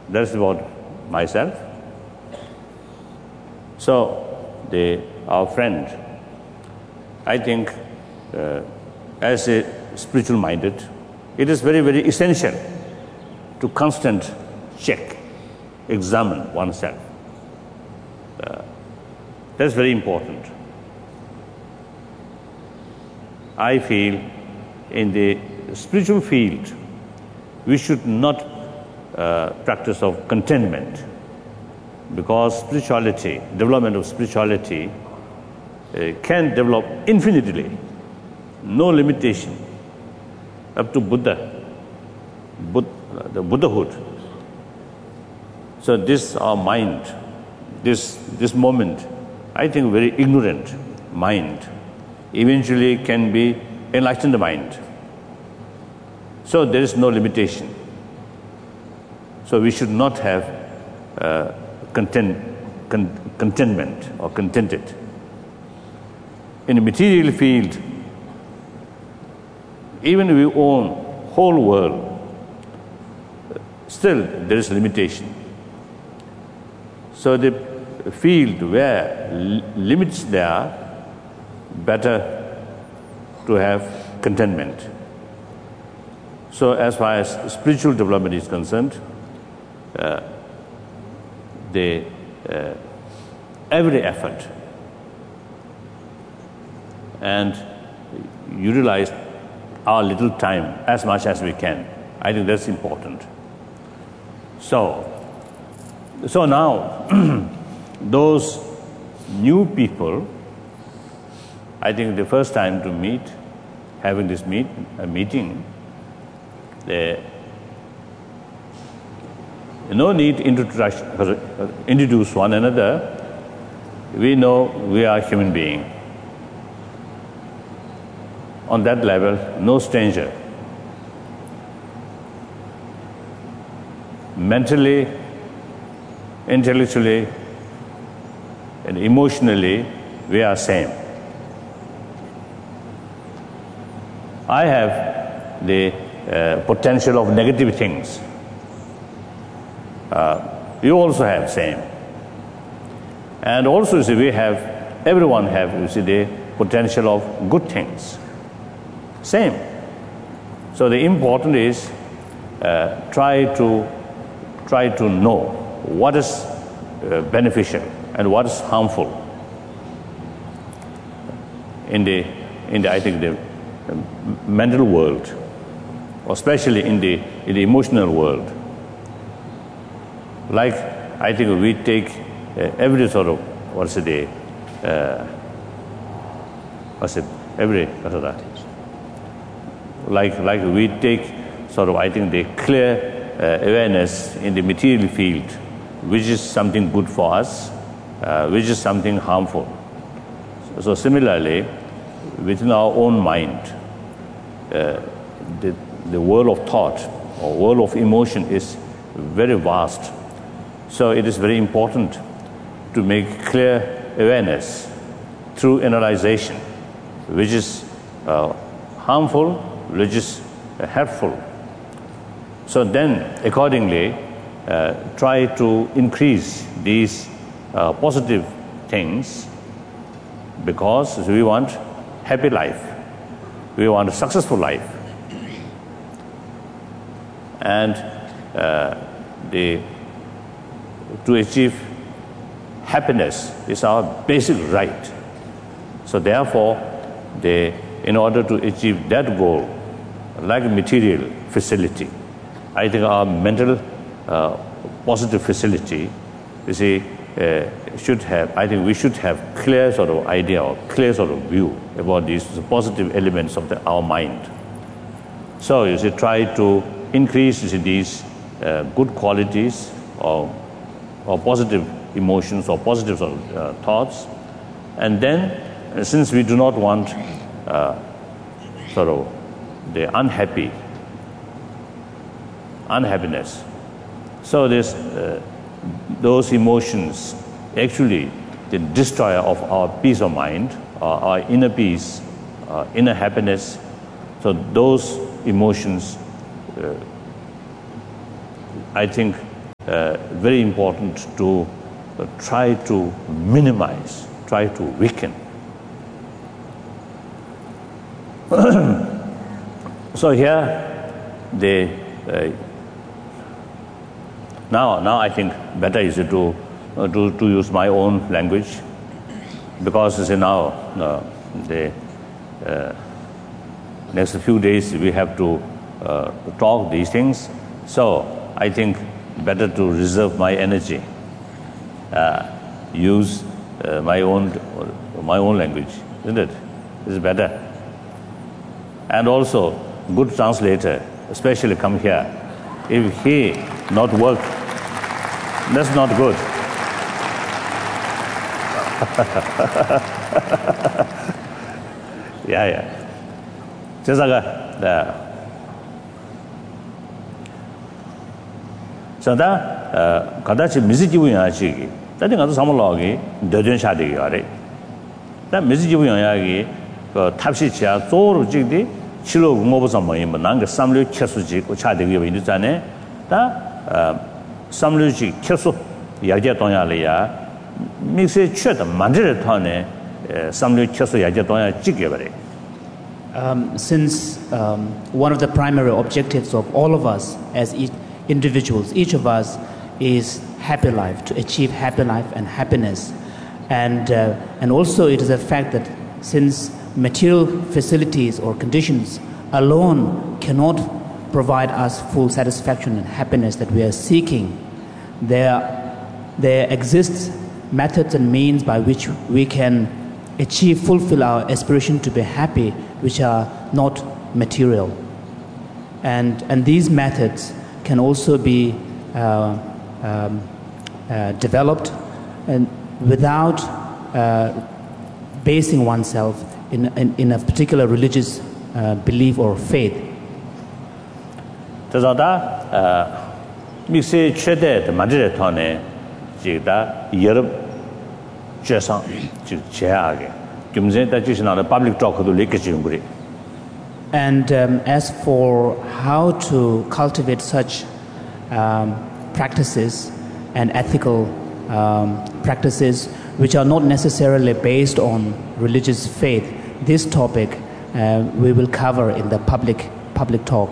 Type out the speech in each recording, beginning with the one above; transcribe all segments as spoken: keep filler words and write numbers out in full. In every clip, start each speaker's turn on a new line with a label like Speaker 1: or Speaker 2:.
Speaker 1: that's about myself. So, the, our friend, I think, uh, as a spiritual minded, it is very, very essential to constant check, examine oneself. Uh, that's very important. I feel in the spiritual field, we should not uh, practice of contentment, because spirituality, development of spirituality uh, can develop infinitely, no limitation, up to Buddha, Bud, the Buddhahood. So this our mind, this, this moment, I think very ignorant mind, eventually can be enlightened mind. So there is no limitation. So we should not have uh, content, con, contentment or contented. In the material field, even if we own whole world, still there is limitation. So the field where limits there are, better to have contentment. So as far as spiritual development is concerned, uh, the uh, every effort and utilize our little time as much as we can. I think that's important. So, so now those new people, I think the first time to meet, having this meet a meeting, they, no need to introduce, introduce one another. We know we are human beings. On that level, no stranger. Mentally, intellectually, and emotionally, we are same. I have the uh, potential of negative things. Uh, you also have same. And also, you see, we have, everyone have, you see, the potential of good things. Same. So the important is uh, try to try to know what is uh, beneficial and what is harmful in the in the I think the mental world, especially in the in the emotional world. Like I think we take uh, every sort of what's the uh, what's it every what's that? Like, like we take sort of, I think, the clear uh, awareness in the material field, which is something good for us, uh, which is something harmful. So, so similarly, within our own mind, uh, the, the world of thought or world of emotion is very vast. So it is very important to make clear awareness through analyzation, which is uh, harmful, which is uh, helpful. So then, accordingly, uh, try to increase these uh, positive things, because we want happy life, we want a successful life, and uh, the to achieve happiness is our basic right. So therefore, the in order to achieve that goal, like material facility, I think our mental uh, positive facility, you see, uh, should have, I think we should have clear sort of idea or clear sort of view about these positive elements of the, our mind. So you see, try to increase you see, these uh, good qualities or, or positive emotions or positive sort of, uh, thoughts, and then uh, since we do not want uh, sort of the unhappy, unhappiness. So this, uh, those emotions actually the destroyer of our peace of mind, our, our inner peace, our inner happiness. So those emotions, uh, I think uh, very important to uh, try to minimize, try to weaken. So here, they uh, now now I think better is to uh, to to use my own language, because you see now uh, the uh, next few days we have to uh, talk these things. So I think better to reserve my energy, uh, use uh, my own my own language, isn't it? It's better. And also, good translator, especially come here. If he not work, that's not good. yeah, yeah. 제사가 네. 자다 가다치 미지기부야지. 다들 가서 삼을라기 더전샤되기 아래. 다 미지기부야기 그 탑시치야 조로 찍디 치료 공업에서 뭐이 뭐 난게 삼류 캐수지 고 차되기 있잖아요. 다 삼류지 캐수 야제 동야리야 믹스 최다 만들 터네 삼류 캐수 야제 동야 찍게 버려.
Speaker 2: Um, since um, one of the primary objectives of all of us as e- individuals, each of us is happy life, to achieve happy life and happiness. And, uh, and also it is a fact that since material facilities or conditions alone cannot provide us full satisfaction and happiness that we are seeking, there, there exists methods and means by which we can achieve, fulfill our aspiration to be happy, which are not material. And, and these methods can also be uh, um, uh, developed and without uh, basing oneself in, in, in a particular religious uh, belief or faith.
Speaker 1: 그래서 믹스 최대 만들어 터네 지다 여러 죄상 즉 제하게 김제다 지신하는 public talk도 레크처링 그래.
Speaker 2: And um, as for how to cultivate such um, practices and ethical um, practices which are not necessarily based on religious faith, this topic uh, we will cover in the public public talk.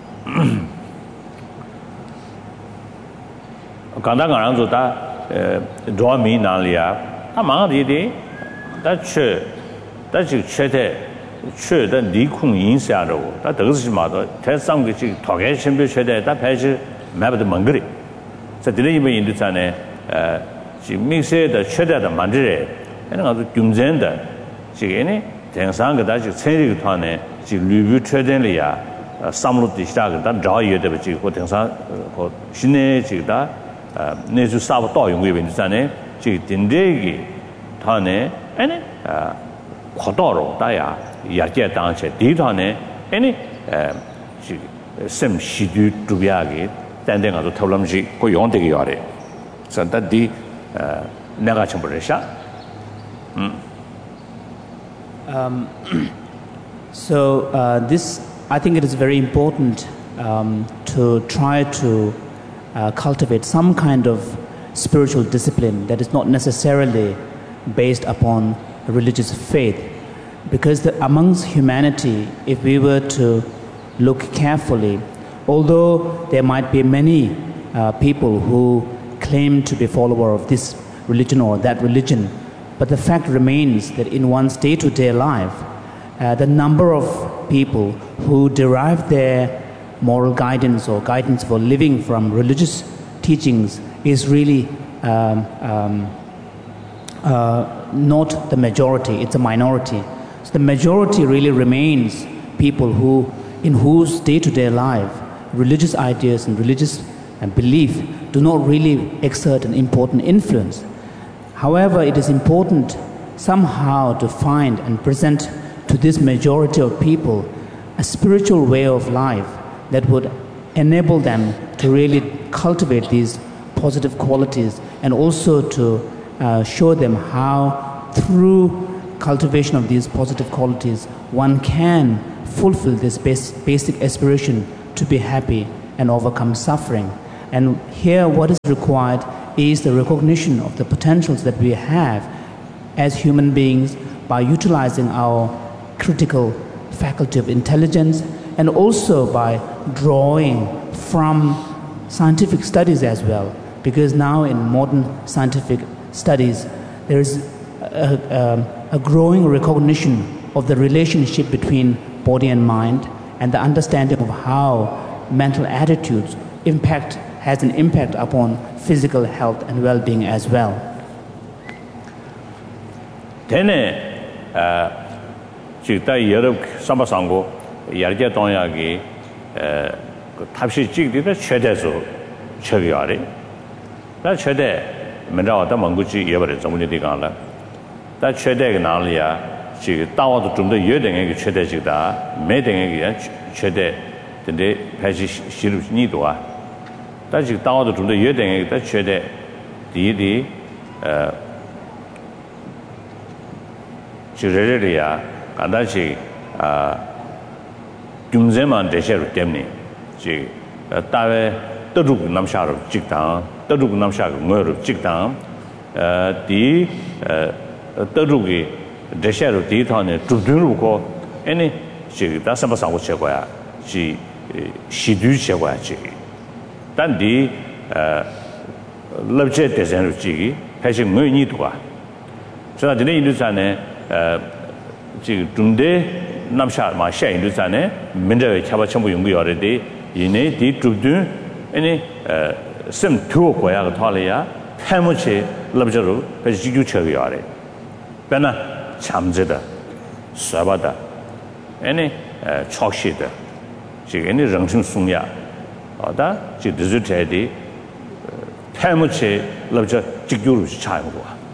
Speaker 1: 간단한 거다 도와미 나리아 다 망아디디 다체 다지 최대 최대 리콩 인사로 다 더스지마도 대상의 지 도개 신비 최대 다 배지 매버도 망그리 자 들리면 인도산에 에 지미세의 최대의 만들에 하는 아주 균전다 지게네 대상의 다지 천리의团에 지 리뷰 최대리야 삼로도 시작다 자유의 버지 고 대상 고 신의 지다 내주 사업 도용의 인도산에 지 딘데기团에 아니 아 고도로 다야 야제 당체 디단에 아니 지 셈시두 두비하게 단den가도 털럼지 고 용되게 요래 산다디 내가 좀 버려샤
Speaker 2: um so uh, this I think it is very important um, to try to uh, cultivate some kind of spiritual discipline that is not necessarily based upon religious faith, because the, amongst humanity, if we were to look carefully, although there might be many uh, people who claim to be follower of this religion or that religion, but the fact remains that in one's day-to-day life, uh, the number of people who derive their moral guidance or guidance for living from religious teachings is really um, um, uh, not the majority, it's a minority. So the majority really remains people who, in whose day-to-day life, religious ideas and religious uh, belief do not really exert an important influence. However, it is important somehow to find and present to this majority of people a spiritual way of life that would enable them to really cultivate these positive qualities, and also to uh, show them how through cultivation of these positive qualities one can fulfill this bas- basic aspiration to be happy and overcome suffering. And here what is required is the recognition of the potentials that we have as human beings by utilizing our critical faculty of intelligence, and also by drawing from scientific studies as well, because now in modern scientific studies there is a, a, a growing recognition of the relationship between body and mind, and the understanding of how mental attitudes impact has an impact upon physical health and well-being as well.
Speaker 1: Tene chikta Europe sambasango yarja tonyagi tabshi chikdi da chedezo chegiare. Da chede menra da manguchi yebare zamuni digala. Da chede gnalia chi dawa do jumde yedenge ge chede chikda medenge ge chede de paji shiru ni doa. Da chi dawa do jumde yedenge da chede di di Chireria, Kadachi, Jumzeman de Sher Demni, Chi, Tave, the Ruk Namshar of Chiktan, the Ruk Namshar Mur of Chiktan, the Rugi, de Sher of Titan, Tuduruko, any Chi, that's a Masan Chegoya, she, she do Chegoya Chigi. Then the Lovejet Design of Chigi, Passing Munitwa. So that the Indusane. 지 중대 남샤 마샤 인도산에 민저 차바 첨부 연구 열에디 이내 디 주든 아니 심 투어 거야 탈이야 해무치 럽저로 지주 처리 열에 배나 참제다 쏴바다 아니 촉시다 지금이 정신 숙야 어다 지 디지털이 해무치 럽저 지주로 차고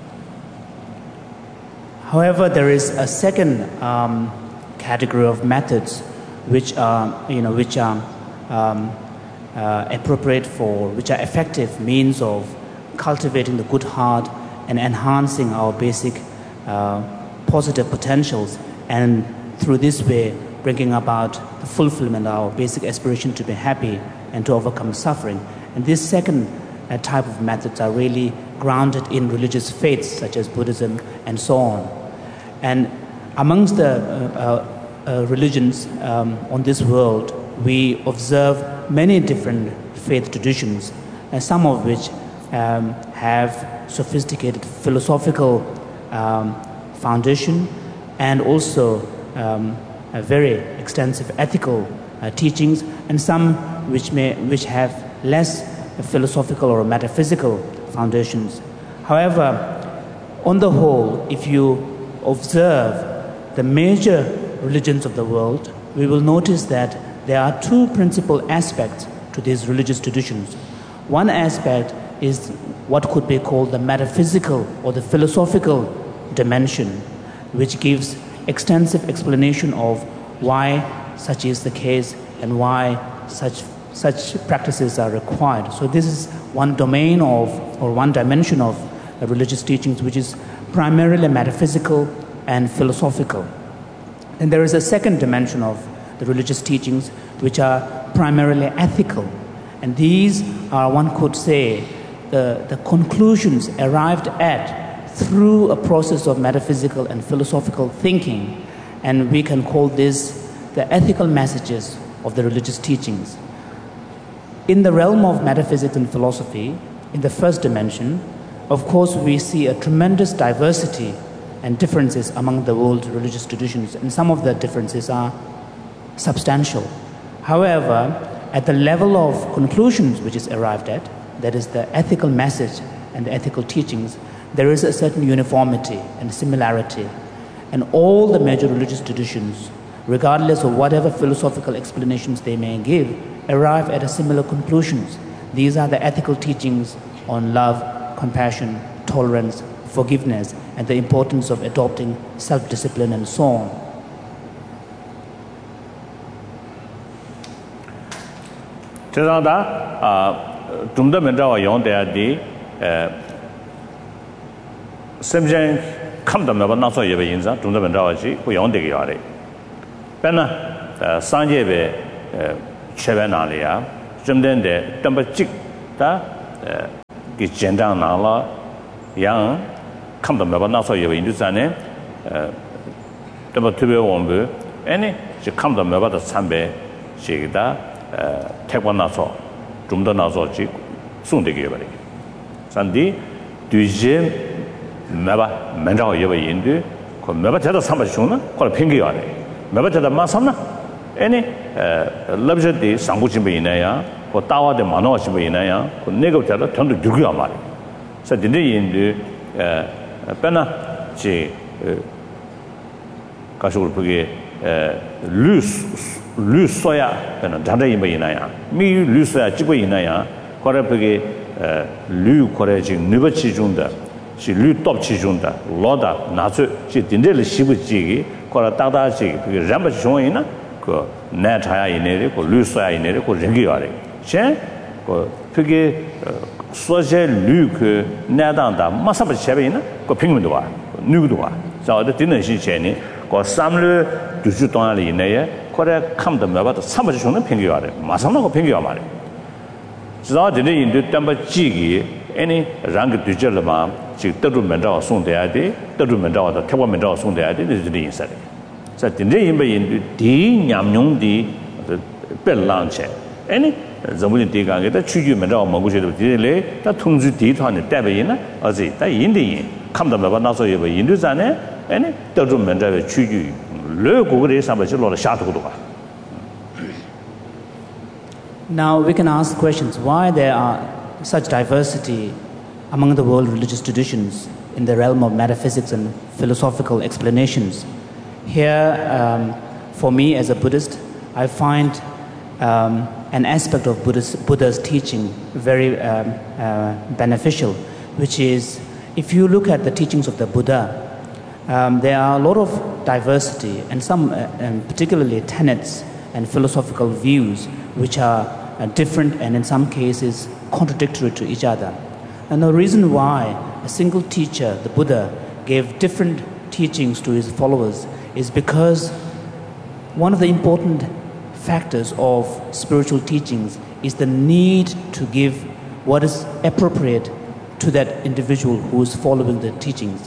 Speaker 2: However, there is a second um, category of methods which are, you know, which are um, uh, appropriate for, which are effective means of cultivating the good heart and enhancing our basic uh, positive potentials, and through this way bringing about the fulfillment of our basic aspiration to be happy and to overcome suffering. And this second uh, type of methods are really grounded in religious faiths such as Buddhism and so on. And amongst the uh, uh, religions um, on this world, we observe many different faith traditions, and some of which um, have sophisticated philosophical um, foundation, and also um, a very extensive ethical uh, teachings, and some which may which have less philosophical or metaphysical foundations. However, on the whole, if you observe the major religions of the world, we will notice that there are two principal aspects to these religious traditions. One aspect is what could be called the metaphysical or the philosophical dimension, which gives extensive explanation of why such is the case and why such such practices are required. So this is one domain of, or one dimension of uh, religious teachings, which is primarily metaphysical and philosophical. And there is a second dimension of the religious teachings, which are primarily ethical. And these are, one could say, the, the conclusions arrived at through a process of metaphysical and philosophical thinking. And we can call this the ethical messages of the religious teachings. In the realm of metaphysics and philosophy, in the first dimension, of course, we see a tremendous diversity and differences among the world's religious traditions, and some of the differences are substantial. However, at the level of conclusions which is arrived at, that is the ethical message and the ethical teachings, there is a certain uniformity and similarity. And all the major religious traditions, regardless of whatever philosophical explanations they may give, arrive at a similar conclusions. These are the ethical teachings on love, compassion, tolerance, forgiveness, and the importance of adopting self-discipline and so on.
Speaker 1: Tezanda, tumda mendawa yongdea di semjen kamda meba naso yebe yinza, tumda mendawa ji ku yongdegi yare. Pena sanje be chebe naliya, jumden de tamba jik 다 그 젠장 나라 양 컴도 매번 나서 예배 인도산에 어 또 특별 원부 아니 저 컴도 매번 삼배 시기다 어 태권 나서 좀 더 나서지 송되게 버리 산디 뒤제 매바 맨자고 예배 인도 그 매바 제가 삼바 주는 걸 핑계야 돼 매바 제가 마삼나 아니 어 럽저디 상고진배 있나야 그 따와데 만화심배 있나야 그 내가 제가 전도 죽여 말이 그래서 근데 인도 에 빼나 지 가족을 보게 루스 루스야 빼나 단대임배 있나야 미 루스야 찍고 있나야 거래 보게 류 거래 지금 느버치 준다 시 류톱치 준다 로다 나주 지 딘데를 시부지기 거라 따다지 그 람바 중이나 그 내타야 이내리 그 루스야 이내리 그 랭기야래 그 그게 소제 류그 내단다 마사바 셰베이나 그 핑문도 와 누구도 와 자어도 되는 시체니 그 삼르 두주 동안 이내에 거래 감도 매바도 삼바지 주는 핑계야래 마사나고 핑계야 말이 지나 되는 인도 담바 지기 아니 랑 두절마 지 떠르면서 송돼야 돼 떠르면서 태워면서 송돼야 돼 이제 인사래 자 되는 인바 인도 디 냠용디 벨랑체 아니 전부는 대강에다 추주면서 먹고 싶을 때래 다 통주 뒤ቷ는 대배이나 어제 다 인디인 감담바 나서 예배 인도산에 아니 떠르면서 추주 르고그레 삼바실로 샤도도 가
Speaker 2: Now we can ask questions why there are such diversity among the world religious traditions in the realm of metaphysics and philosophical explanations. Here, um, for me as a Buddhist, I find um, an aspect of Buddha's, Buddha's teaching very um, uh, beneficial, which is if you look at the teachings of the Buddha, um, there are a lot of diversity and some uh, and particularly tenets and philosophical views which are uh, different and in some cases contradictory to each other. And the reason why a single teacher, the Buddha, gave different teachings to his followers is because one of the important factors of spiritual teachings is the need to give what is appropriate to that individual who is following the teachings.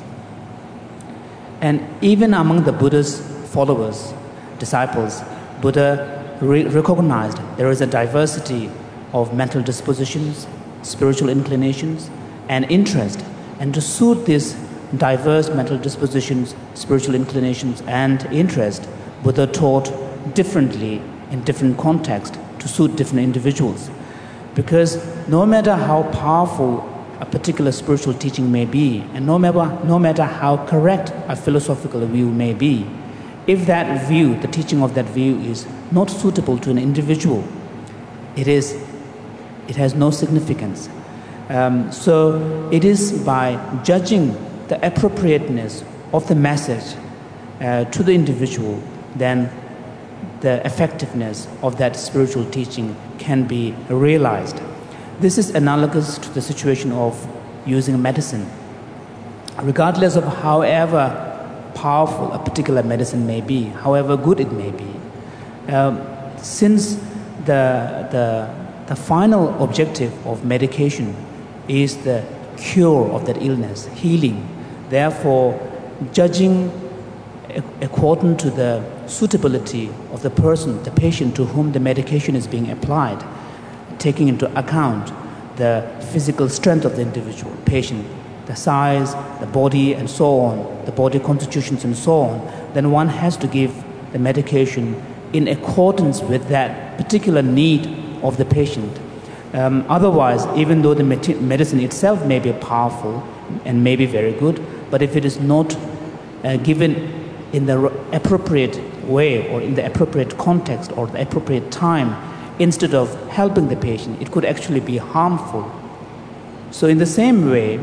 Speaker 2: And even among the Buddha's followers, disciples, Buddha re- recognized there is a diversity of mental dispositions, spiritual inclinations, and interest. And to suit these diverse mental dispositions, spiritual inclinations, and interest, Buddha taught differently in different contexts to suit different individuals. Because no matter how powerful a particular spiritual teaching may be, and no matter, no matter how correct a philosophical view may be, if that view, the teaching of that view is not suitable to an individual, it is, it has no significance. Um, so it is by judging the appropriateness of the message uh, to the individual, then the effectiveness of that spiritual teaching can be realized. This is analogous to the situation of using medicine. Regardless of however powerful a particular medicine may be, however good it may be, um, since the, the, the final objective of medication is the cure of that illness, healing, therefore judging according to the suitability of the person, the patient to whom the medication is being applied, taking into account the physical strength of the individual patient, the size, the body, and so on, the body constitutions and so on, then one has to give the medication in accordance with that particular need of the patient. Um, otherwise, even though the med- medicine itself may be powerful and may be very good, but if it is not uh, given in the appropriate way or in the appropriate context or the appropriate time, instead of helping the patient, it could actually be harmful. So in the same way,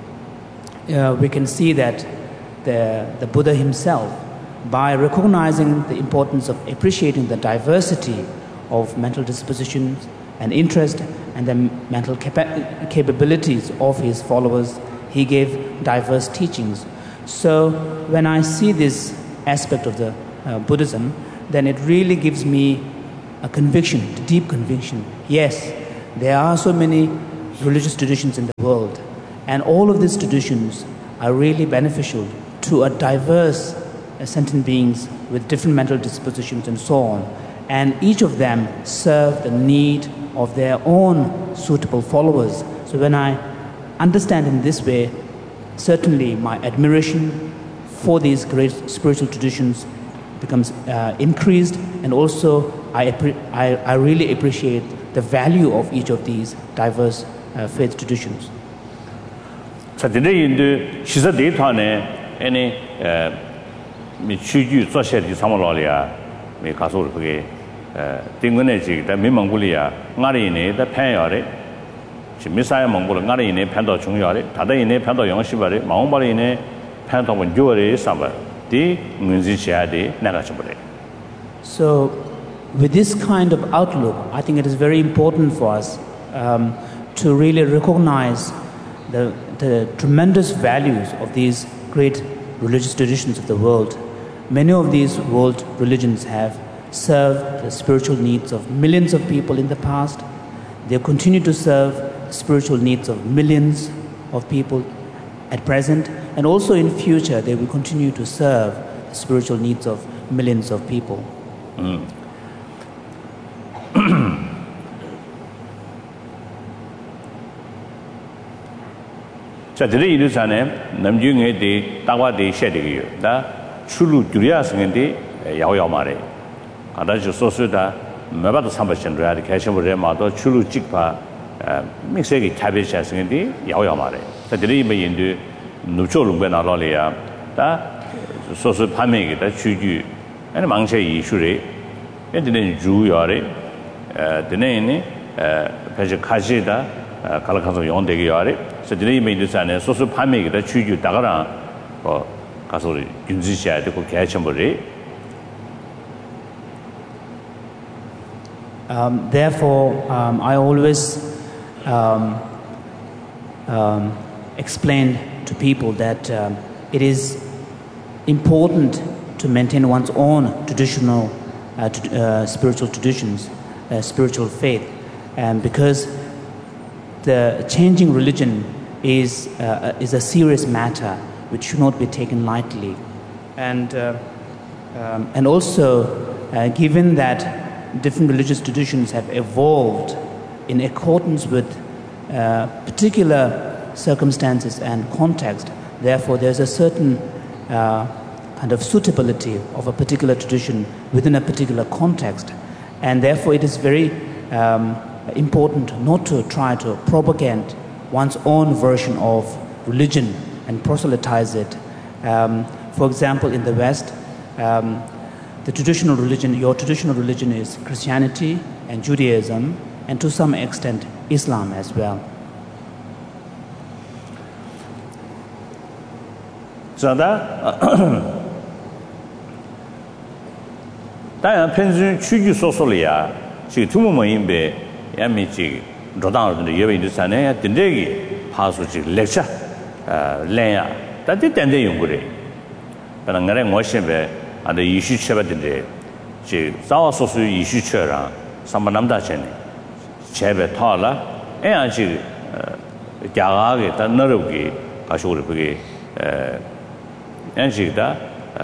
Speaker 2: uh, we can see that the, the Buddha himself, by recognizing the importance of appreciating the diversity of mental dispositions and interest and the mental capa- capabilities of his followers, he gave diverse teachings. So when I see this aspect of the uh, Buddhism, then it really gives me a conviction, a deep conviction. Yes, there are so many religious traditions in the world. And all of these traditions are really beneficial to a diverse uh, sentient beings with different mental dispositions and so on. And each of them serve the need of their own suitable followers. So when I understand in this way, certainly my admiration for these great spiritual traditions becomes uh, increased, and also I, I, I really appreciate the value of each of these diverse uh, faith traditions.
Speaker 1: 자, 근데 시사 데이터네 아니 미 취주 조사디 상물로리아 미 가서 그게 띵근에 지다 민망불이야 나리네 다 편야래 미사야 몽골 나리네 편도 중요하래 다다이네 편도 영시바래 마음바리네 편도 원조래 삼바 디 문지시아데 나가셔버래.
Speaker 2: So with this kind of outlook, I think it is very important for us um, to really recognize the, the tremendous values of these great religious traditions of the world. Many of these world religions have served the spiritual needs of millions of people in the past. They continue to serve the spiritual needs of millions of people at present, and also in future they will continue to serve the spiritual needs of millions of people.
Speaker 1: Mm. 자, 들이 이르사네 남중에 대 다와대 셰되기요. 다 출루 두리아스인데 야오야 말에. 아다지 소스다 매바도 삼바신라리 개셔버려 마도 출루 찍파 믹스에게 타베샤스인데 야오야 말에. 자, 들이 메인도 누초롱베 나라리아. 다 소스 판매게 다 주주 아니 망체 이슈래. 엔드는 주요래. 에 드네니 에 배지 가지다 갈아가서 용되게 하래. 그래서 드네이 메이드산에 소스 판매기다 취주 다가라 어 가서 윤지시야 되고 개천벌이.
Speaker 2: Um, therefore, um, I always um, um, explain to people that um, it is important to maintain one's own traditional uh, t- uh, spiritual traditions, uh, spiritual faith, and because the changing religion is uh, is a serious matter which should not be taken lightly, and uh, um, and also uh, given that different religious traditions have evolved in accordance with uh, particular circumstances and context, therefore there's a certain uh, kind of suitability of a particular tradition within a particular context, and therefore it is very um, important not to try to propagate one's own version of religion and proselytize it. Um, for example, in the West, um, the traditional religion, your traditional religion is Christianity and Judaism, and to some extent Islam as well.
Speaker 1: So that 다양 편지 취주 소설이야. 지금 두 모임에 야미지 로당을 예외인도 산에 된대기 파수지 렉처 아 래야 다들 된대 연구래. 그러나 내가 뭐시베 안데 이슈 쳐봤는데 지 싸워서서 이슈 쳐라 삼만남다 전에 제배 타라 애아지 야가게 다 너르기 가시고 그게 에 엔지다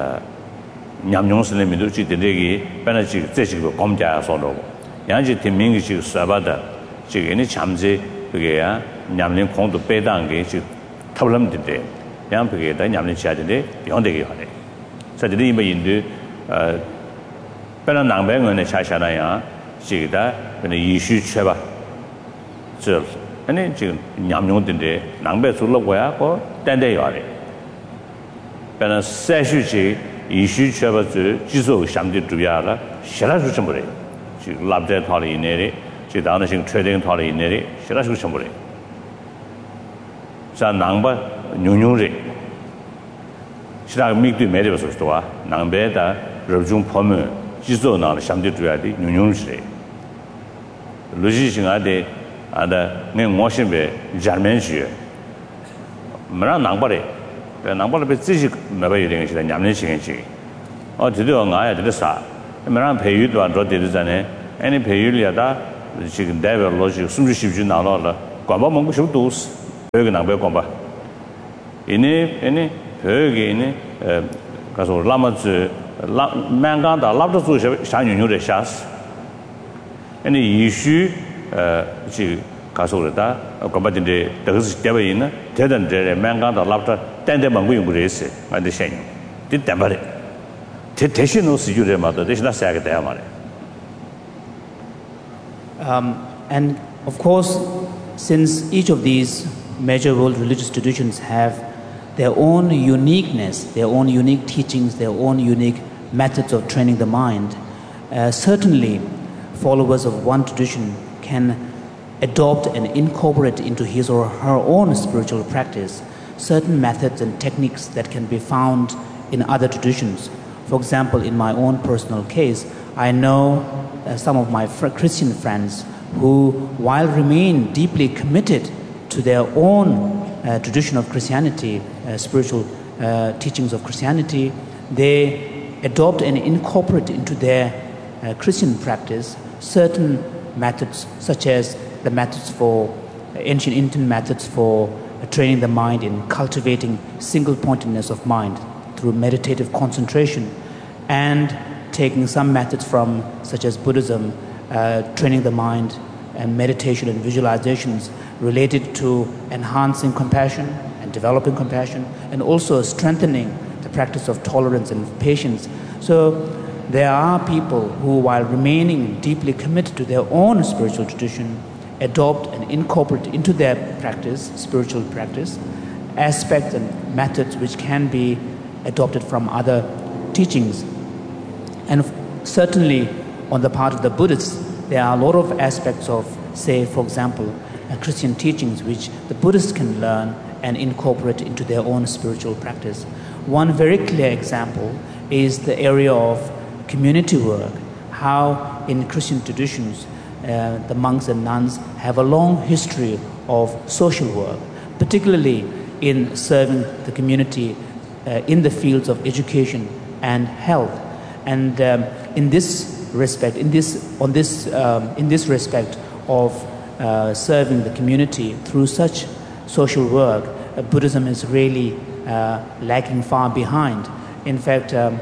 Speaker 1: 냠뇽슬레미도 지데기 페나지 제시고 검자서로 양지 팀밍이 지 사바다 지게니 잠지 그게야 냠린 공도 빼다한 게 지 탑람인데 양 그게다 냠린 지하인데 영되게 하네. 사실이 뭐인데 어 페나 남배원에 차샤나야 지다 근데 이슈 쳐봐 저 아니 지금 냠뇽인데 남배 술러고야 고 딴데 요래 페나 세슈지 이슈 쳐봐서 지소 상대 두야라 싫어서 좀 그래 지금 랍데 탈이 내리 지금 다른 지금 트레이딩 탈이 내리 싫어서 좀 그래 자 남바 뉴뉴리 시락 미드 매려서 또 남배다 러중 포면 지소 나는 상대 두야디 뉴뉴리 로지싱아데 아다 내 모신베 자르멘시 뭐랑 남바래 남바를 베지지 매바이 되는 시대 냠는 시간이 어 드디어 나야 드렸어 뭐랑 배유도 안 줘도 되잖아요 아니 배유리야다 지금 대별 로지 숨주십주 나눠라 kwamba mongu shu dus pöge nang be kwamba ini ini pöge ini kaso lama zu la mangang da labda zu sha nyu nyu de shas ini yishu ji kaso da kwamba de de是点位呢这等这mangang da labda dan de mongu yung re se ma de shen de dan ba de te te shin no si ju de ma de de na sa ga de ma de
Speaker 2: Um, and of course, since each of these major world religious traditions have their own uniqueness, their own unique teachings, their own unique methods of training the mind, uh, certainly followers of one tradition can adopt and incorporate into his or her own spiritual practice certain methods and techniques that can be found in other traditions. For example, in my own personal case, I know uh, some of my fr- Christian friends who, while remain deeply committed to their own uh, tradition of Christianity, uh, spiritual uh, teachings of Christianity, they adopt and incorporate into their uh, Christian practice certain methods, such as the methods for uh, ancient Indian methods for uh, training the mind in cultivating single-pointedness of mind through meditative concentration, and taking some methods from, such as Buddhism, uh, training the mind and meditation and visualizations related to enhancing compassion and developing compassion, and also strengthening the practice of tolerance and patience. So there are people who, while remaining deeply committed to their own spiritual tradition, adopt and incorporate into their practice, spiritual practice, aspects and methods which can be adopted from other teachings. And certainly on the part of the Buddhists, there are a lot of aspects of, say, for example, uh, Christian teachings which the Buddhists can learn and incorporate into their own spiritual practice. One very clear example is the area of community work, how in Christian traditions uh, the monks and nuns have a long history of social work, particularly in serving the community uh, in the fields of education and health. And um, in this respect, in this on this um, in this respect of uh, serving the community through such social work, uh, Buddhism is really uh, lagging far behind. In fact, um,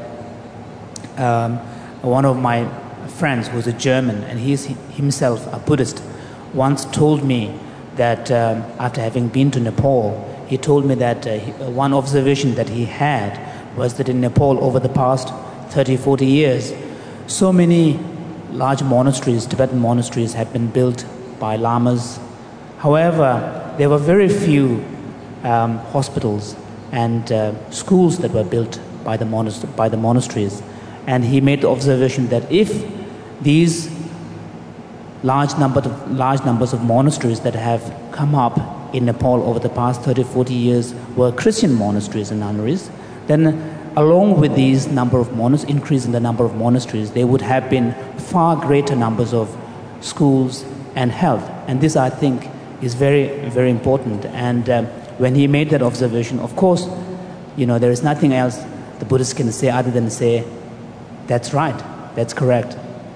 Speaker 2: um, one of my friends, who's a German and he's himself a Buddhist, once told me that um, after having been to Nepal, he told me that uh, he, uh, one observation that he had was that in Nepal over the past thirty, forty years, so many large monasteries, Tibetan monasteries, have been built by lamas. However, there were very few um, hospitals and uh, schools that were built by the, monast- by the monasteries. And he made the observation that if these large, number of, large numbers of monasteries that have come up in Nepal over the past thirty, forty years were Christian monasteries and nunneries, then along with these number of monasteries, increase in the number of monasteries, there would have been far greater numbers of schools and health. And this, I think, is very, very important. And um, when he made that observation, of course, you know, there is nothing else the Buddhists can say other than say, that's right, that's correct.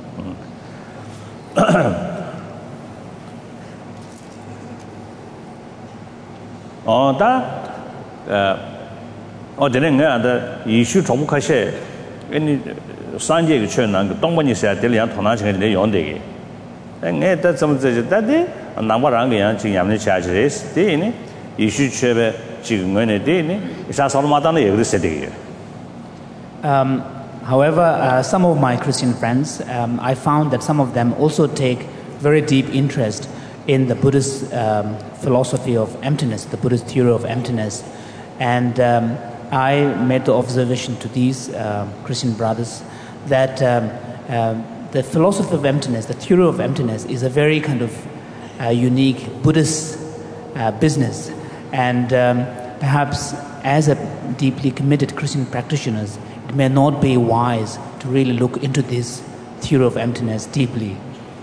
Speaker 1: Oh, that, uh, oh, the thing is that you should talk about it. Any Sunday, you should not talk about it. The young Tonach and the young day. And that's some of the that day, and number of young Yamni charges. Day, you should share a chicken when a day. It's a Solomatan every city.
Speaker 2: Um, however, uh, some of my Christian friends, um, I found that some of them also take very deep interest in the Buddhist um, philosophy of emptiness, the Buddhist theory of emptiness. And um, I made the observation to these uh, Christian brothers that um, um, the philosophy of emptiness, the theory of emptiness, is a very kind of uh, unique Buddhist uh, business. And um, perhaps as a deeply committed Christian practitioners, it may not be wise to really look into this theory of emptiness deeply.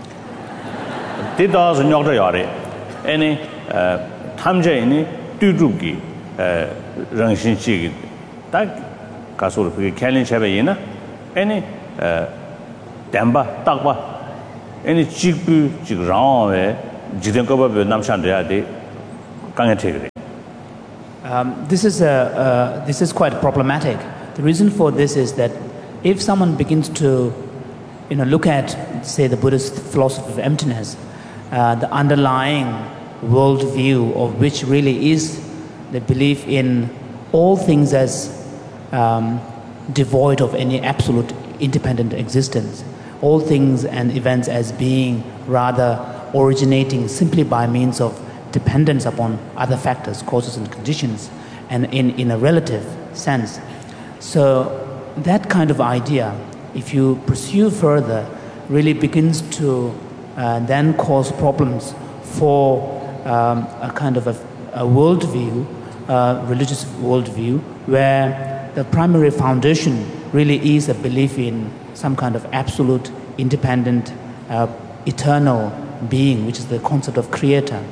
Speaker 1: Tidas nyogda yare, any tamja any tudugi rangshin chigi, that kasur Kalin Chavayina, any Damba, Takba, any chiku, chigrang, jiden ko ba nam shan de de kang the
Speaker 2: Um, this is a uh, this is quite problematic. The reason for this is that if someone begins to, you know, look at, say, the Buddhist philosophy of emptiness, uh, the underlying worldview of which really is the belief in all things as um, devoid of any absolute independent existence, all things and events as being rather originating simply by means of dependence upon other factors, causes and conditions, and in, in a relative sense. So that kind of idea, if you pursue further, really begins to uh, then cause problems for um, a kind of a, a worldview, uh, religious worldview, where the primary foundation really is a belief in some kind of absolute, independent, uh, eternal being, which is the concept of creator.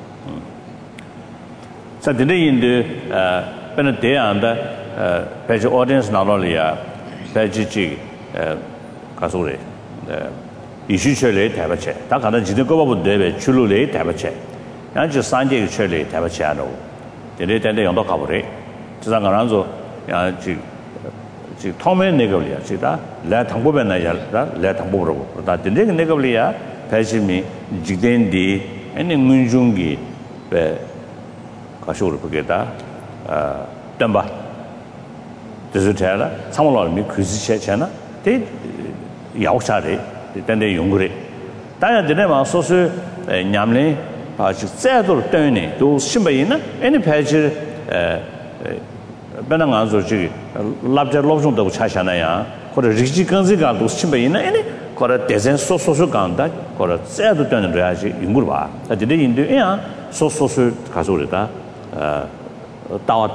Speaker 1: So today in the uh, day and the page audience not only uh, page G uh, kasuri uh, issue chile tabache. Ta kana jide ko babu debe chulu le tabache. Yan ji sanje chile tabache ano. Today tende yondo kabure. Tisa kana zo ya ji ji thome negablia ji da la thangbo ben na ya da la thangbo bro. Da tende negablia page mi jiden di ene ngunjungi be 가쇼를 보게다 아 덤바 데스텔라 상물로미 그지체잖아 데 야오샤레 데데 용그레 다야 데네마 소스 냠레 아주 쎄도 떠네 도 심바이나 애니 페이지 에 베낭 안소지 랍저 롭종도 차샤나야或者 리지 간지가도 심바이나 애니 거라 데젠 소소소 간다 거라 쎄도 떠는 거야지 용그르 봐 데데 인도야 소소소 가소르다 Um,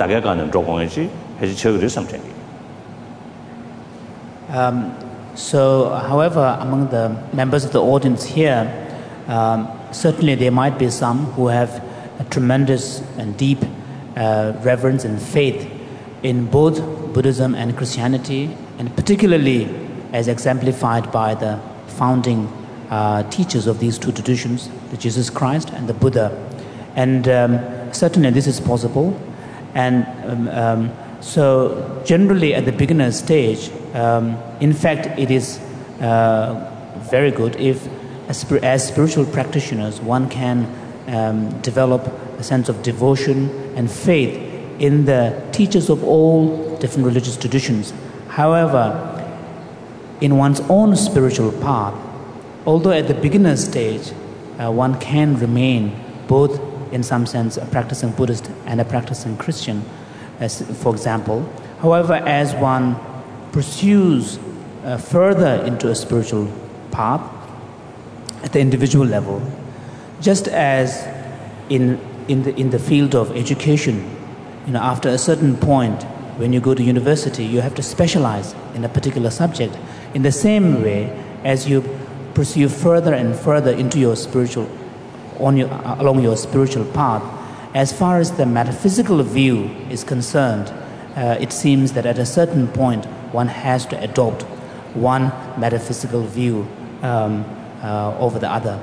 Speaker 2: so, however, among the members of the audience here, um, certainly there might be some who have a tremendous and deep uh, reverence and faith in both Buddhism and Christianity, and particularly as exemplified by the founding uh, teachers of these two traditions, the Jesus Christ and the Buddha. And um, certainly this is possible, and um, um, so generally at the beginner stage, um, in fact it is uh, very good if as, as spiritual practitioners one can um, develop a sense of devotion and faith in the teachers of all different religious traditions. However, in one's own spiritual path, although at the beginner stage uh, one can remain both in some sense a practicing Buddhist and a practicing Christian, as for example. However, as one pursues uh, further into a spiritual path at the individual level, just as in in the in the field of education, you know, after a certain point when you go to university, you have to specialize in a particular subject. In the same way, as you pursue further and further into your spiritual On your, along your spiritual path, as far as the metaphysical view is concerned, uh, it seems that at a certain point one has to adopt one metaphysical view um, uh, over the other.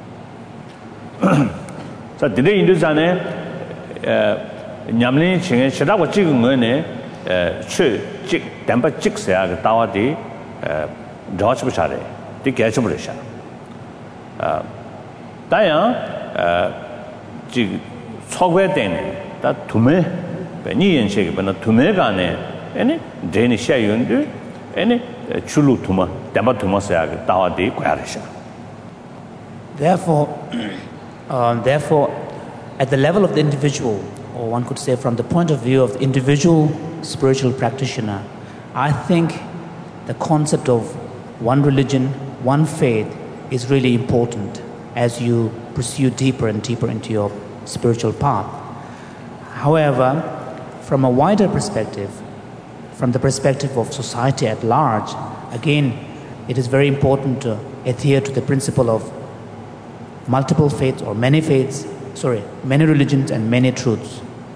Speaker 1: So today in this ane nyamlin chinge chira wa chig ngone chu chig damba chig sa ga tawa di dodge bchare di ge chum resha 다양 지 초괴된 다 두매 베니엔식이 번나 두매가네 아니 데니 샤윤데 아니 출루 두마 담바 두마사야 다와디 과르샤.
Speaker 2: Therefore uh, therefore at the level of the individual, or one could say from the point of view of the individual spiritual practitioner, I think the concept of one religion, one faith is really important as you pursue deeper and deeper into your spiritual path. However, from a wider perspective, from the perspective of society at large, again, it is very important to adhere to the principle of multiple faiths or many faiths, sorry, many religions and many truths.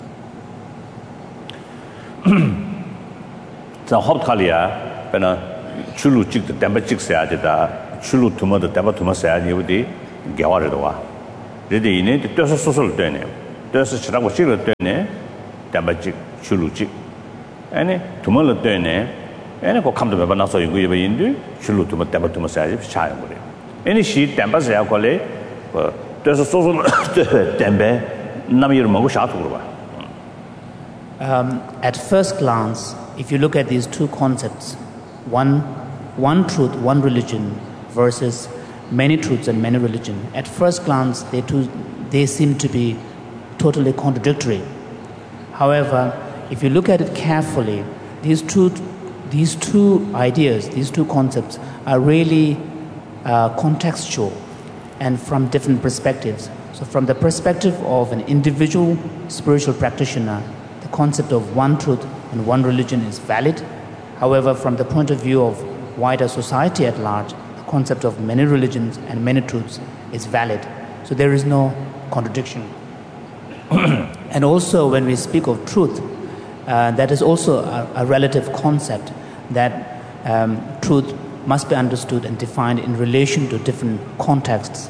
Speaker 1: 자, 합탈이야. 배나 출루 찍도 담바 찍어야 되다. 출루 투마도 담바 투마서야 되지. 개화를 도와. Ready in it, there's a social dene. There's a Chicago Chile dene, Dambajic, Chulujic. Any tomorrow dene, and I come to Banaso, you go into Chulu to Tabatuma Sajib, child. Any sheet, Tambas alcohol, there's a social Dambe, Namir Mogushaturba.
Speaker 2: Um, at first glance, if you look at these two concepts, one, one truth, one religion versus many truths and many religion, at first glance, they, two, they seem to be totally contradictory. However, if you look at it carefully, these two, these two ideas, these two concepts are really uh, contextual and from different perspectives. So from the perspective of an individual spiritual practitioner, the concept of one truth and one religion is valid. However, from the point of view of wider society at large, the concept of many religions and many truths is valid. So there is no contradiction. And also when we speak of truth, uh, that is also a, a relative concept that um, truth must be understood and defined in relation to different contexts.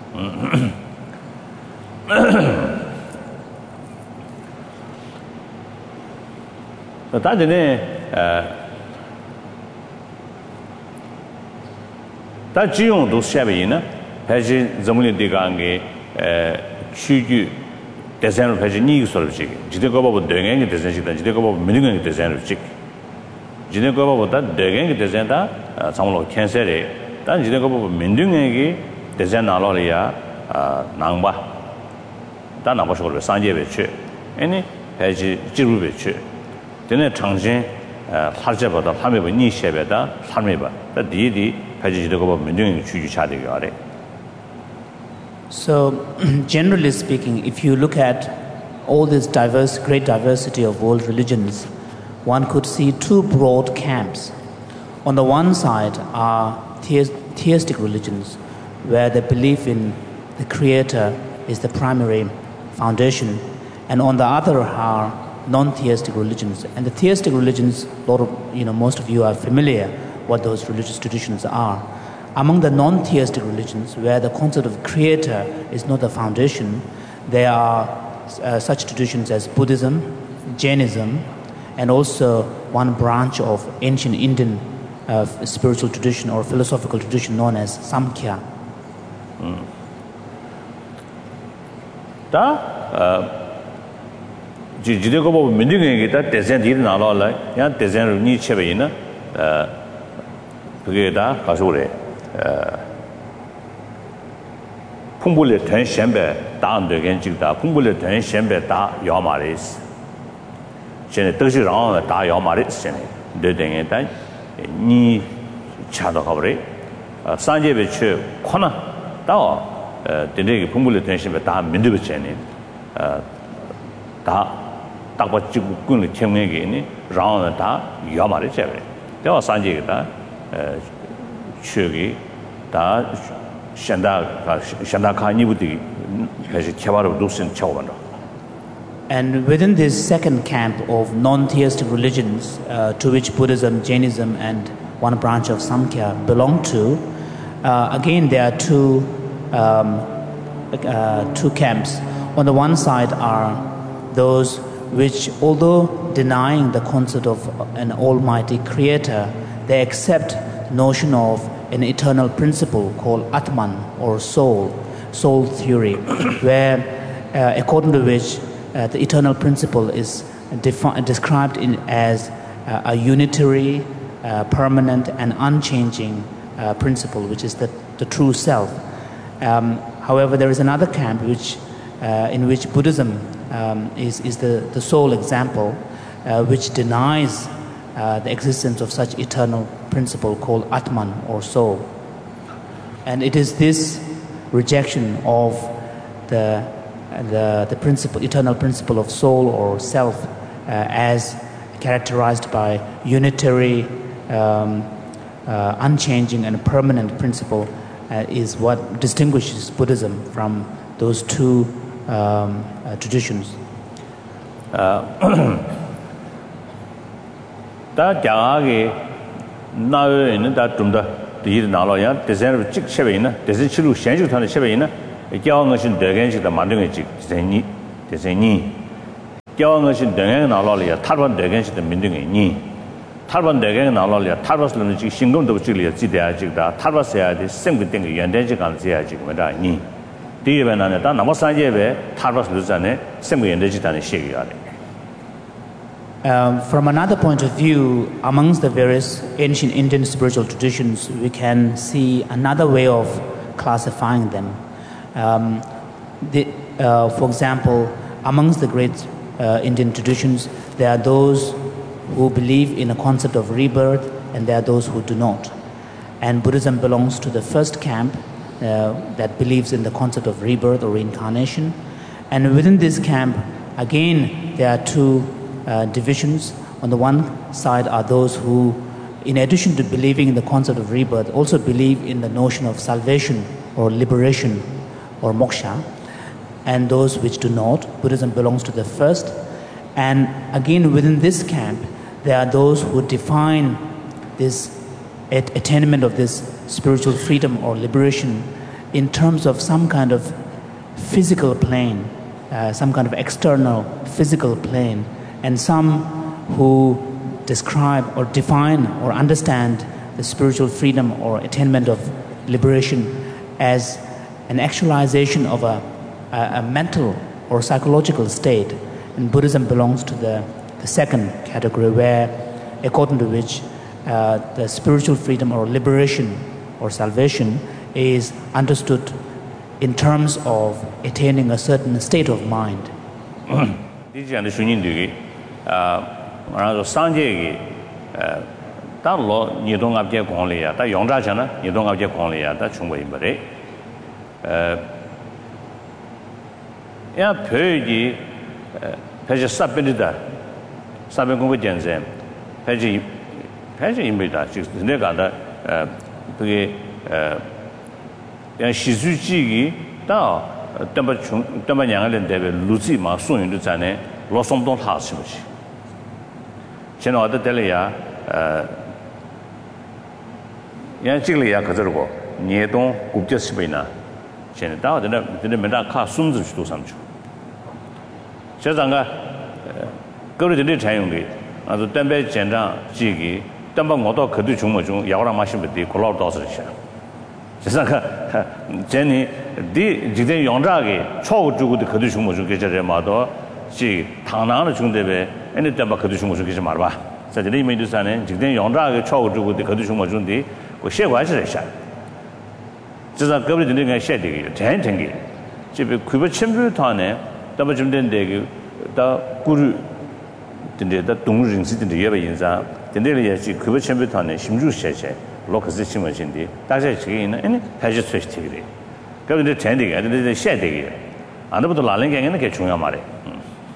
Speaker 1: 다 지용도 샤베이나 해지 점문이 되가게 추규 대선을 해지 니기설지 지대가 보고 대행이 대선이다 지대가 보고 민능이 대선을지 지대가 보고다 대행이 대선다 상물로 캔셀에 단 지대가 보고 민능이 대선 나로리아 낭바 다 나버셔로 산제베치 아니 해지 지루베치 되네 장진 하자보다 함에버 니셰베다 함에버 다 디디
Speaker 2: So, generally speaking, if you look at all this diverse, great diversity of world religions, one could see two broad camps. On the one side are theistic religions, where the belief in the Creator is the primary foundation, and on the other are non-theistic religions. And the theistic religions, a lot of, you know, most of you are familiar what those religious traditions are. Among the non-theistic religions, where the concept of creator is not the foundation, there are uh, such traditions as Buddhism, Jainism, and also one branch of ancient Indian uh, spiritual tradition or philosophical tradition known as Samkhya.
Speaker 1: Mm. Da, 지지대고 보면 민중에게다 대전들이 나와라. 야 대전을 니 쳇베이나 어 그게 다 가서 그래. 어 풍불의 전선배 다안되게 지다 풍불의 전선배 다 야마리스. 전에 뜻이랑 다 야마리스 전에 되den에 다 니 차도 가버리. 어 산제배 쳐 코나 다 어 되게 풍불의 전선배 다 민두배 전에 어다 딱바 지구 군의 청명에게 라운드 다 야마리 제베. 대화 산지가 에 추기 다 샨다가 샨다카니부디 해서 개발을 도슨 처음으로.
Speaker 2: And within this second camp of non-theistic religions, uh, to which Buddhism, Jainism, and one branch of Samkhya belong to, uh, again there are two um, uh, two camps. On the one side are those which, although denying the concept of an almighty creator, they accept the notion of an eternal principle called Atman or soul, soul theory, where uh, according to which uh, the eternal principle is defi- described in as uh, a unitary, uh, permanent and unchanging uh, principle, which is the, the true self. Um, however, there is another camp which, uh, in which Buddhism Um, is, is the, the sole example, uh, which denies uh, the existence of such eternal principle called Atman or soul. And it is this rejection of the, the, the principle, eternal principle of soul or self uh, as characterized by unitary, um, uh, unchanging and permanent principle uh, is what distinguishes Buddhism from those two Um, uh, traditions.
Speaker 1: 다 자하게 나에는 다 좀더 뒤에 나로야 대선을 찍 셔베이나 대선 치료 현실 타는 셔베이나 教我是德根是的马东的这这你这些你教我是德根拿老了呀他说德根是的民东的你他说德根拿老了他说是那这行动都这里记得这个他说是呀的生活定个原点这个这样这个没得你第一遍呢但那么三节呗他说是在呢生活原点这样的写个呀
Speaker 2: Um, from another point of view, amongst the various ancient Indian spiritual traditions, we can see another way of classifying them. Um, the, uh, for example, amongst the great uh, Indian traditions, there are those who believe in a concept of rebirth and there are those who do not. And Buddhism belongs to the first camp uh, that believes in the concept of rebirth or reincarnation. And within this camp, again, there are two Uh, divisions. On the one side are those who, in addition to believing in the concept of rebirth, also believe in the notion of salvation or liberation or moksha, and those which do not. Buddhism belongs to the first. And again, within this camp, there are those who define this at- attainment of this spiritual freedom or liberation in terms of some kind of physical plane, uh, some kind of external physical plane. And some who describe or define or understand the spiritual freedom or attainment of liberation as an actualization of a, a, a mental or psychological state. And Buddhism belongs to the, the second category, where, according to which uh, the spiritual freedom or liberation or salvation is understood in terms of attaining a certain state of mind.
Speaker 1: 아, 그래서 상제기 어, 달로 니동압제 공리야. 다 용자잖아. 니동압제 공리야. 다 충분히 말해. 어. 야, 표기 표지 삽변이다. 삽변 공부 전쟁. 표지 표지입니다. 즉 내가 다 어, 그게 어, 야 시주지기 다 담바 중 담바 양을 대비 루지 마 소용도 전에 로송동 하시듯이现在我的这里呀，呃，因为这里呀，可是个年冬估计是不呢，现在到这那这那没得看孙子去多上去。现在个呃，各位这里采用的，啊，是单白简章几个，单把我到可对中么中，要让马西不的，可老多是些。现在个，今年的今天用这个超足够的可对中么中，给这人嘛多。是唐南的兄弟呗，那单把可对中国说给什么了吧？在这里面就是呢，今天用这个超过中国的可对中国兄弟，我写完是在写，至少各位的那个写的个，真正的，这边亏不全部他呢，那么今天那个到古日，真的到东人是真的也不影响，真的也是亏不全部他呢，新竹写写，老可是新闻性的，但是这个呢，哎，还是出题的，各位的真的个，这这写的个，啊，那不都哪能干个那个重要嘛的，嗯。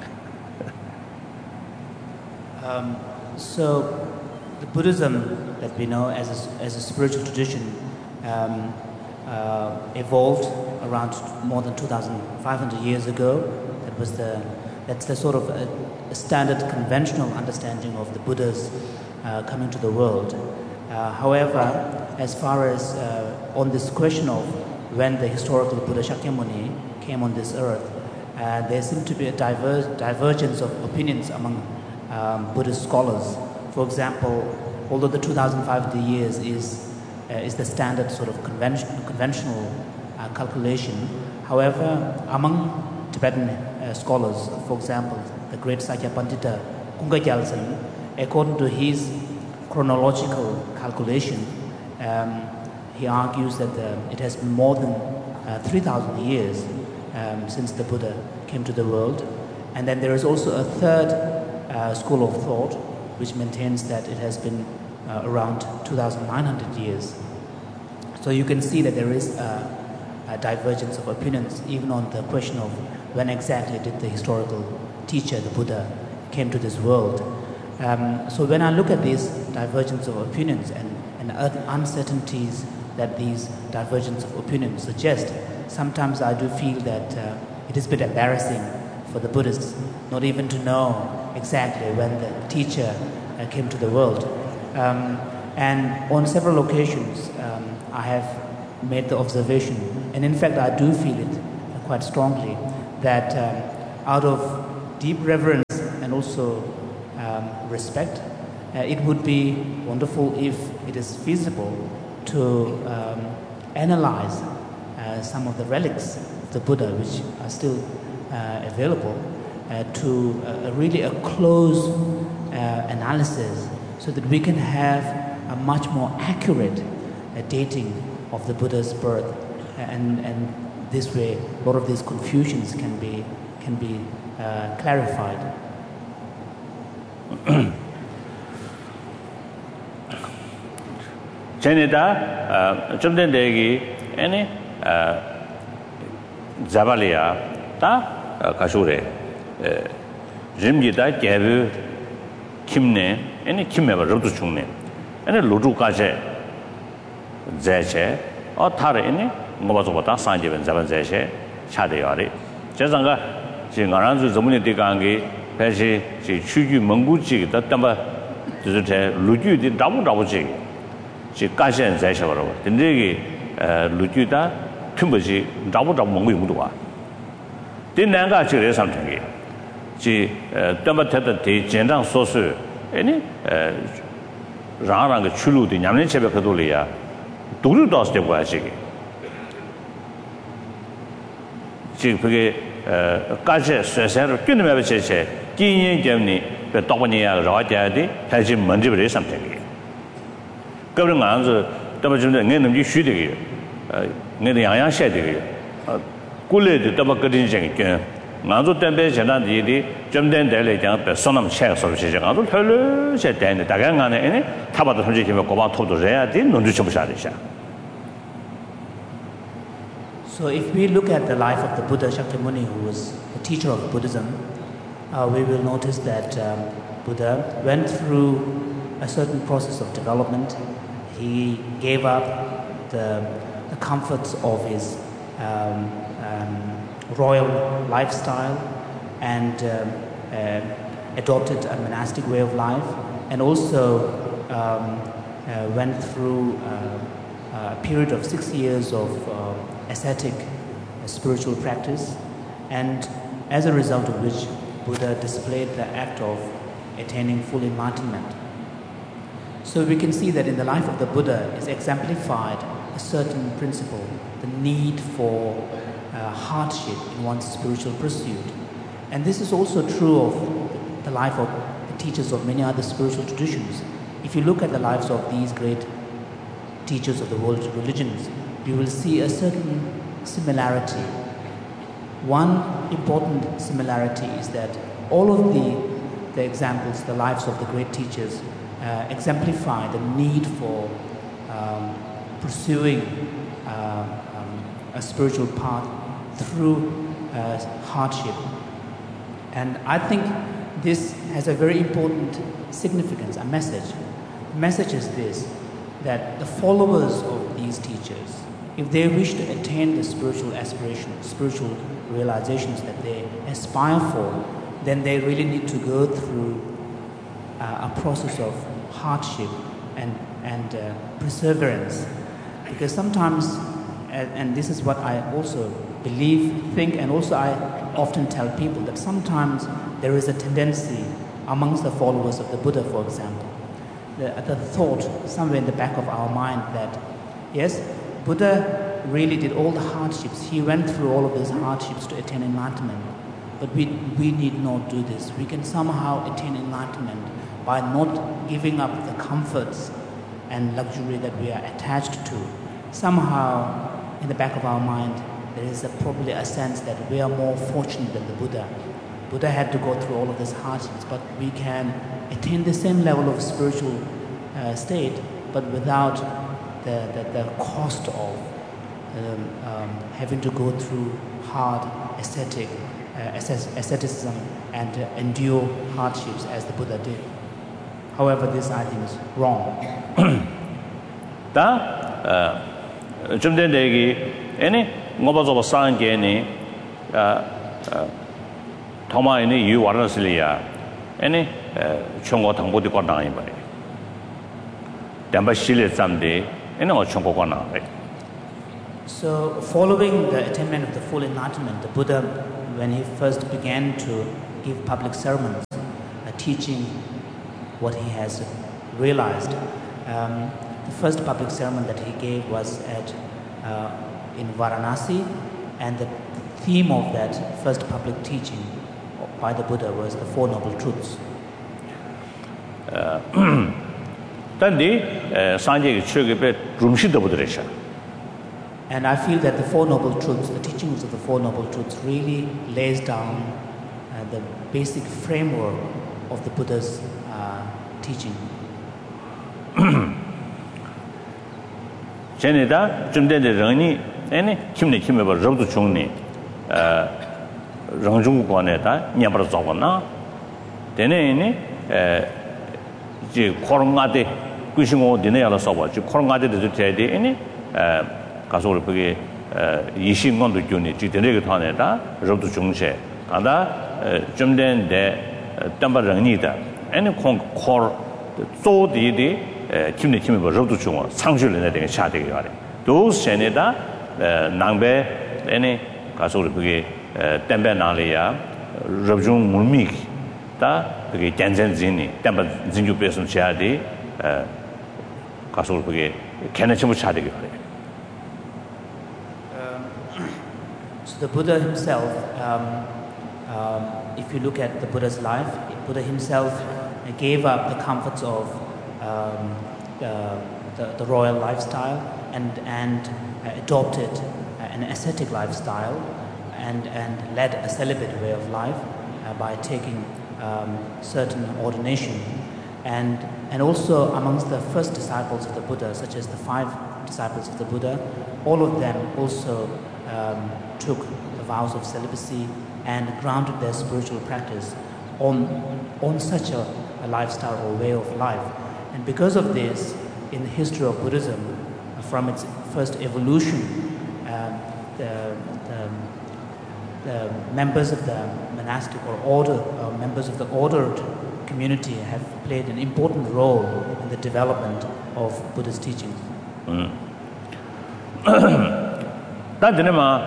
Speaker 2: Um, so, the Buddhism that we know as a, as a spiritual tradition um, uh, evolved around more than two thousand five hundred years ago. That was the that's the sort of a, a standard conventional understanding of the Buddhas uh, coming to the world. Uh, however, as far as uh, on this question of when the historical Buddha Shakyamuni came on this earth, uh, there seemed to be a diver- divergence of opinions among Um, Buddhist scholars. For example, although the two thousand five hundred years is uh, is the standard sort of convention, conventional uh, calculation, however, among Tibetan uh, scholars, for example, the great Sakya Pandita Kunga Gyaltsen, according to his chronological calculation, um, he argues that the, it has been more than uh, three thousand years um, since the Buddha came to the world. And then there is also a third Uh, school of thought, which maintains that it has been uh, around two thousand nine hundred years. So you can see that there is a, a divergence of opinions even on the question of when exactly did the historical teacher, the Buddha, came to this world. Um, so when I look at these divergence of opinions and, and uncertainties that these divergence of opinions suggest, sometimes I do feel that uh, it is a bit embarrassing for the Buddhists not even to know exactly when the teacher uh, came to the world. Um, and on several occasions, um, I have made the observation, and in fact I do feel it quite strongly, that um, out of deep reverence and also um, respect, uh, it would be wonderful if it is feasible to um, analyze uh, some of the relics of the Buddha which are still uh, available uh, to uh, really a close uh, analysis, so that we can have a much more accurate uh, dating of the Buddha's birth, and, and this way a lot of these confusions can be, can be uh, clarified.
Speaker 1: Chenita, Chumden Degi, any Zavalia, Ta Kashure, Jimgita, Gavu, Kimne, any Kimeva Rutuchune, and a Ludu Kaje, Zeche, or Tara any, Mobazota, Sanjev and Zavan Zeche, Chadiari, Jazanga, Jingaranzu, Zamuni Digangi, Peshi, Chuju Munguchi, that number, Luju did double double jig. She Kashan Zeshavaro, the Negi Lujuda, Tumbaji, double double Mungudua. Didn't Nanga Chile something. She Tamatata, Jendang Sosu, any Rang Chulu, the Yamin Chebakadulia, Duru Dos de Washigi. She Kasha Sesser, Kinamaviche, Guinea Germany, the Topania, Rajadi, has him Mandibri something. Government answer, Tabajum, and you shoot again. Near the Iron Shed again. Gully the Tabakadin again. Nanzo Tempe, Janadi, Jumden Dele, Sonam Chess of Chicago, Hello, said Dan, the Tagan, and Tabata Hojim of Koba to Rea, didn't know Shadisha.
Speaker 2: So, if we look at the life of the Buddha Shakyamuni, who was a teacher of Buddhism, uh, we will notice that um, Buddha went through a certain process of development. He gave up the, the comforts of his um, um, royal lifestyle and um, uh, adopted a monastic way of life, and also um, uh, went through uh, a period of six years of uh, ascetic uh, spiritual practice, and as a result of which Buddha displayed the act of attaining full enlightenment. So we can see that in the life of the Buddha is exemplified a certain principle, the need for uh, hardship in one's spiritual pursuit. And this is also true of the life of the teachers of many other spiritual traditions. If you look at the lives of these great teachers of the world's religions, you will see a certain similarity. One important similarity is that all of the, the examples, the lives of the great teachers, Uh, exemplify the need for um, pursuing uh, um, a spiritual path through uh, hardship. And I think this has a very important significance, a message. The message is this, that the followers of these teachers, if they wish to attain the spiritual aspirations, spiritual realizations that they aspire for, then they really need to go through uh, a process of hardship and, and uh, perseverance. Because sometimes, and, and this is what I also believe, think, and also I often tell people, that sometimes there is a tendency amongst the followers of the Buddha, for example, the, the thought somewhere in the back of our mind that, yes, Buddha really did all the hardships. He went through all of these hardships to attain enlightenment. But we, we need not do this. We can somehow attain enlightenment by not giving up the comforts and luxury that we are attached to. Somehow, in the back of our mind, there is a, probably a sense that we are more fortunate than the Buddha. Buddha had to go through all of these hardships, but we can attain the same level of spiritual uh, state, but without the, the, the cost of um, um, having to go through hard ascetic, uh, asceticism and uh, endure hardships as the Buddha did. However, this I think is wrong.
Speaker 1: Da, jumden degi, any ngobazo sange ni, thoma ini yu warasiliya, any chongo thangbo di kona ngai bai. Damba shile zamde, any o chongo kona ngai.
Speaker 2: So, following the attainment of the full enlightenment, the Buddha, when he first began to give public sermons, uh, teaching what he has realized, um, the first public sermon that he gave was at uh, in Varanasi, and the theme of that first public teaching by the Buddha was the Four Noble Truths. And I feel that the Four Noble Truths, the teachings of the Four Noble Truths, really lays down uh, the basic framework of the Buddha's uh, teaching.
Speaker 1: Chenida, Jumde Rani, any Kimni Kimba Robu Chungni, Rangjung Guaneta, Nyabra Zawana, Dene, Korongade, Kushimo, Dinella Soba, Korongade the Teddy, any Kasol Puggy, Yishin on the unit, Jitaneta, Robu Chungche, Ada, Jumden de Tambaranita, any Kor, so did Kimni Kimba Robu Chung, Sanctuary in the Shadi. Those Seneda, Nangbe, any Kasol Puggy, Tembe Nalia, Robjung Mulmik, da, Puggy Janzen Zini, Temba Zinju Person Shadi, Kasol Puggy, Kanachu Shadi.
Speaker 2: So the Buddha himself, um, um, if you look at the Buddha's life, Buddha himself gave up the comforts of um, the, the, the royal lifestyle and, and uh, adopted an ascetic lifestyle and, and led a celibate way of life uh, by taking um, certain ordination. And, and also amongst the first disciples of the Buddha, such as the five disciples of the Buddha, all of them also um, took the vows of celibacy and grounded their spiritual practice on, on such a, a lifestyle or way of life. And because of this, in the history of Buddhism, from its first evolution, um, the, the, the members of the monastic or order, uh, members of the ordered community have played an important role in the development of Buddha's teachings.
Speaker 1: Mm. That dinema,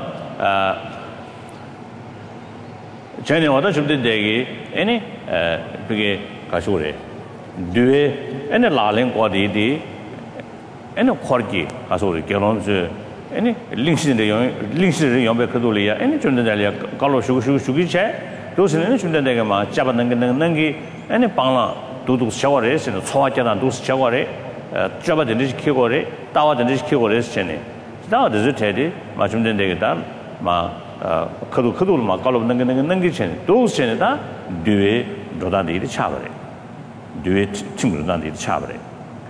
Speaker 1: China order should be any big Kashuri. Do any laling or the any corgi, Kasuri, Gelons, any links in the young links in the young Kadulia, any Jundalia, Galo Shugu Shugi, those in any Jundagama, Jabanangi, any Pala, do showers and Twajan, do shower, Jabba the Nish Kigore, Tower the Nish Kigore, Chenny. Now the Zutedi, Majum Degan, Ma Kadu Kadu, Ma Galo Nangi Chen, those Cheneta, do it, Rodandi the Chavare. Do it, Timurandi the Chavare.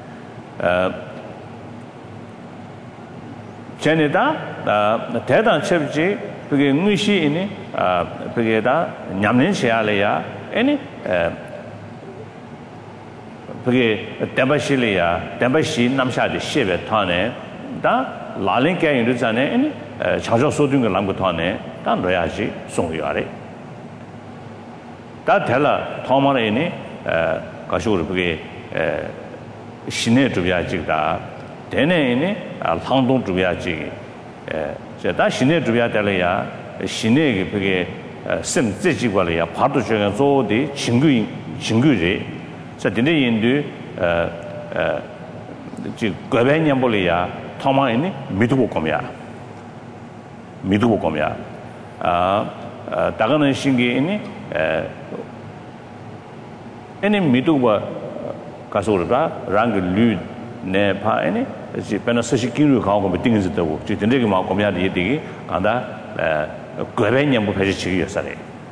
Speaker 1: Cheneta, the Tedan Chevji, Puggy Mushi in it, Pugeda, Yamin Shialea, any Puggy Debashilia, Debashi, Namshadi, Shivet Tane, da Lalinka in Rizane, any Chajo Sodung Langutane, Dan Reaji, Songyare. That teller, Tomar in it, Kashur Puggy, Shine to Viajigda. Dene ini Alhandong to Viaji. That Shine to Viatelia, Shine Piggy Sim Zijiwalia, Patushang and so the Chingu Chinguri. So did they do Gavaniambolia, Toma in Midukomia. Midukomia. Dagana Shingi in any Miduwa Kasurba, Rang Lud. Ne pa any, she penasashi kiru how things at the work. She didn't take him out comia digi, and that Guaranian Bukashi Sare.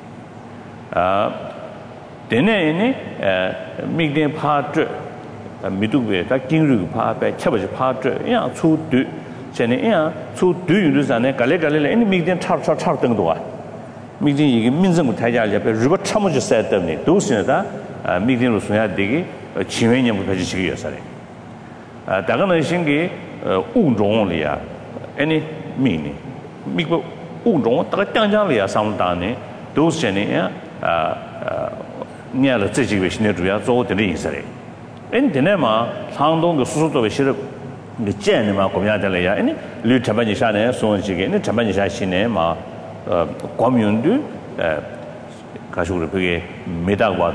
Speaker 1: Then any Migden part, Midu, that Kingu part, Chabaj part, yeah, two do, Jenny, yeah, two do you lose an Galega, any Migden chart chart chart and do I. Migden means them with Taja, but Robert Chamuja said them, those in that Migden was digi, Chimanian Bukashi Sare. Dagana Shingi, Udronlia, any meaning. Mikbo Udron, Tatanjalia, some dani, those Jenny, near the situation near to so the Linsari. In Dinema, Handong the Susoto Shirp, 근데 쟤는 막 고민하더래야. 아니 류 잡아지 샤네 손지게. 네 잡아지 샤시네 막 어, 고민도 에 가족을 그게 매다고